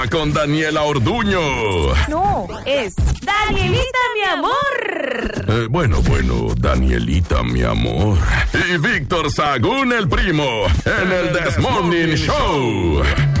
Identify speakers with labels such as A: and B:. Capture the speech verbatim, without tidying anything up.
A: Con Daniela Orduño.
B: No, es Danielita, mi amor.
A: Eh, bueno, bueno, Danielita, mi amor. Y Víctor Sagún, el primo, en el This Morning Show.